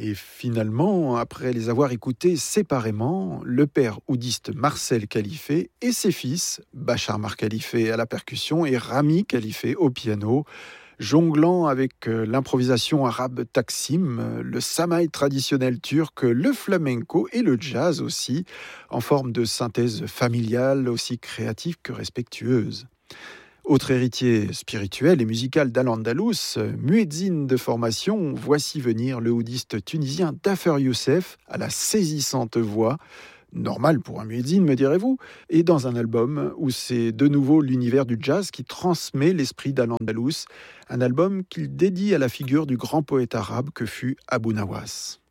Et finalement, après les avoir écoutés séparément, le père oudiste Marcel Khalife et ses fils, Bachar Mar Khalife à la percussion et Rami Khalife au piano, jonglant avec l'improvisation arabe taksim, le samaï traditionnel turc, le flamenco et le jazz aussi, en forme de synthèse familiale aussi créative que respectueuse. Autre héritier spirituel et musical d'Al-Andalus, muezzin de formation, voici venir le oudiste tunisien Dafer Youssef à la saisissante voix, normal pour un muezzin me direz-vous, et dans un album où c'est de nouveau l'univers du jazz qui transmet l'esprit d'Al-Andalus, un album qu'il dédie à la figure du grand poète arabe que fut Abou Nawas.